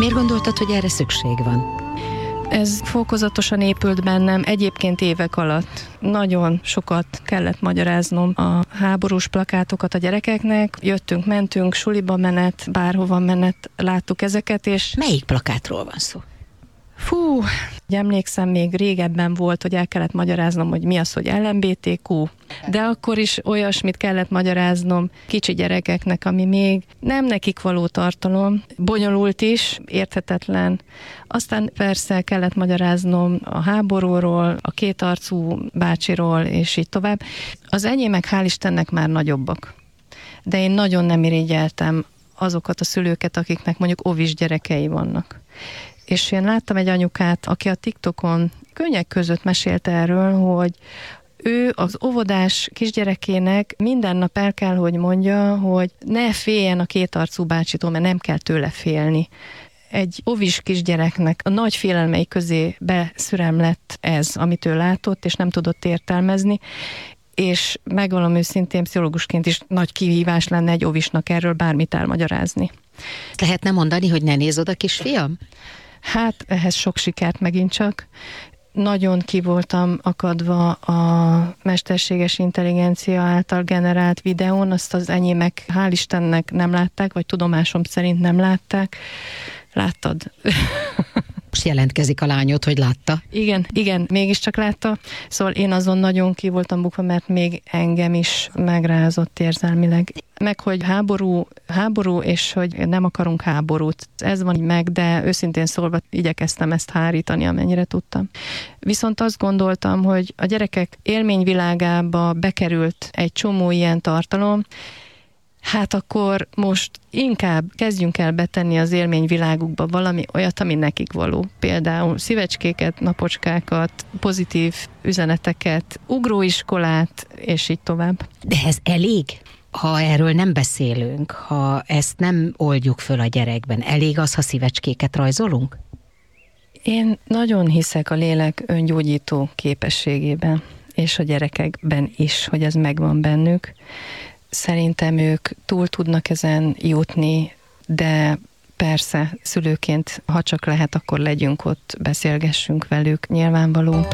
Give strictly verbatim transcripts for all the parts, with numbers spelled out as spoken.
Miért gondoltad, hogy erre szükség van? Ez fokozatosan épült bennem, egyébként évek alatt. Nagyon sokat kellett magyaráznom a háborús plakátokat a gyerekeknek. Jöttünk, mentünk, suliba menet, bárhova menet, láttuk ezeket, és... Melyik plakátról van szó? Fú, emlékszem, még régebben volt, hogy el kellett magyaráznom, hogy mi az, hogy el em bé té kú, de akkor is olyasmit kellett magyaráznom kicsi gyerekeknek, ami még nem nekik való tartalom, bonyolult is, érthetetlen. Aztán persze kellett magyaráznom a háborúról, a kétarcú bácsiról, és így tovább. Az enyémek hál' Istennek már nagyobbak, de én nagyon nem irigyeltem azokat a szülőket, akiknek mondjuk óvis gyerekei vannak. És én láttam egy anyukát, aki a TikTokon könnyek között mesélte erről, hogy ő az óvodás kisgyerekének minden nap el kell, hogy mondja, hogy ne féljen a kétarcú bácsitól, mert nem kell tőle félni. Egy óvis kisgyereknek a nagy félelmei közé beszüremlett ez, amit ő látott, és nem tudott értelmezni, és megvalom őszintén, pszichológusként is nagy kihívás lenne egy óvisnak erről bármit elmagyarázni. Lehetne mondani, hogy ne nézz oda, kisfiam? Hát ehhez sok sikert megint csak. Nagyon ki voltam akadva a mesterséges intelligencia által generált videón, azt az enyémek hál' Istennek nem látták, vagy tudomásom szerint nem látták. Láttad? Most jelentkezik a lányod, hogy látta. Igen, igen, mégiscsak látta. Szóval én azon nagyon ki voltam bukva, mert még engem is megrázott érzelmileg. Meg, hogy háború, háború, és hogy nem akarunk háborút. Ez van így meg, de őszintén szólva igyekeztem ezt hárítani, amennyire tudtam. Viszont azt gondoltam, hogy a gyerekek élményvilágába bekerült egy csomó ilyen tartalom, hát akkor most inkább kezdjünk el betenni az élményvilágukba valami olyat, ami nekik való. Például szívecskéket, napocskákat, pozitív üzeneteket, ugróiskolát, és így tovább. De ez elég? Ha erről nem beszélünk, ha ezt nem oldjuk föl a gyerekben, elég az, ha szívecskéket rajzolunk? Én nagyon hiszek a lélek öngyógyító képességében, és a gyerekekben is, hogy ez megvan bennük. Szerintem ők túl tudnak ezen jutni, de persze szülőként, ha csak lehet, akkor legyünk ott, beszélgessünk velük, nyilvánvaló.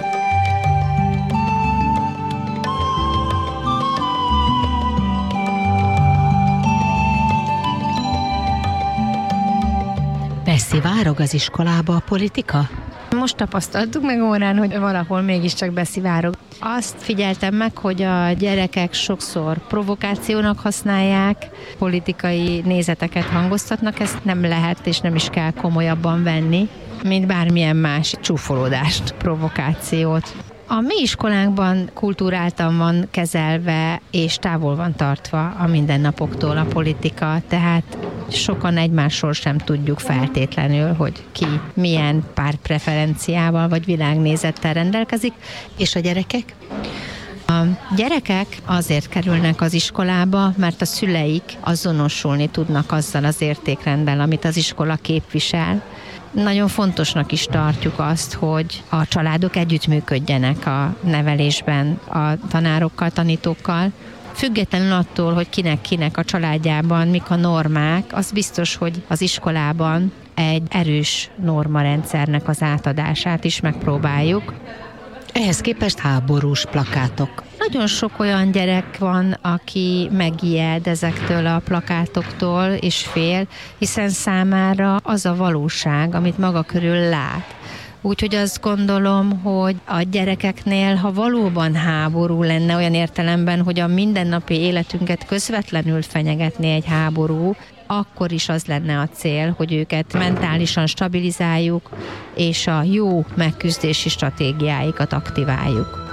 Beszivárog az iskolába a politika? Most tapasztaltuk meg órán, hogy valahol mégiscsak beszivárog. Azt figyeltem meg, hogy a gyerekek sokszor provokációnak használják, politikai nézeteket hangoztatnak, ezt nem lehet és nem is kell komolyabban venni, mint bármilyen más csúfolódást, provokációt. A mi iskolánkban kulturáltan van kezelve, és távol van tartva a mindennapoktól a politika, tehát sokan egymásról sem tudjuk feltétlenül, hogy ki milyen pártpreferenciával vagy világnézettel rendelkezik. És a gyerekek? A gyerekek azért kerülnek az iskolába, mert a szüleik azonosulni tudnak azzal az értékrenddel, amit az iskola képvisel. Nagyon fontosnak is tartjuk azt, hogy a családok együttműködjenek a nevelésben a tanárokkal, tanítókkal. Függetlenül attól, hogy kinek-kinek a családjában mik a normák, az biztos, hogy az iskolában egy erős normarendszernek az átadását is megpróbáljuk. Ehhez képest háborús plakátok. Nagyon sok olyan gyerek van, aki megijed ezektől a plakátoktól és fél, hiszen számára az a valóság, amit maga körül lát. Úgyhogy azt gondolom, hogy a gyerekeknél, ha valóban háború lenne olyan értelemben, hogy a mindennapi életünket közvetlenül fenyegetné egy háború, akkor is az lenne a cél, hogy őket mentálisan stabilizáljuk, és a jó megküzdési stratégiáikat aktiváljuk.